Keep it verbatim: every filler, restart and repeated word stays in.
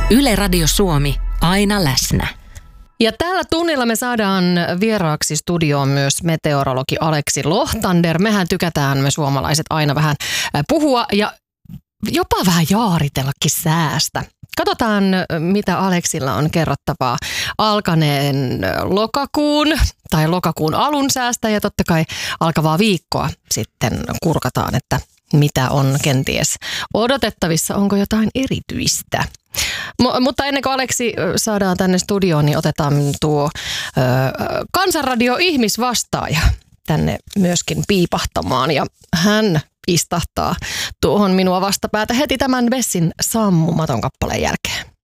Yle Radio Suomi, aina läsnä. Ja tällä tunnilla me saadaan vieraaksi studioon myös meteorologi Aleksi Lohtander. Mehän tykätään me suomalaiset aina vähän puhua ja jopa vähän jaaritellakin säästä. Katsotaan, mitä Aleksilla on kerrottavaa alkaneen lokakuun tai lokakuun alun säästä ja totta kai alkavaa viikkoa sitten kurkataan, että mitä on kenties odotettavissa, onko jotain erityistä. M- mutta ennen kuin Aleksi saadaan tänne studioon, niin otetaan tuo ö, Kansanradio ihmisvastaaja tänne myöskin piipahtamaan ja hän istahtaa tuohon minua vastapäätä heti tämän Bessin Sammumaton kappaleen jälkeen.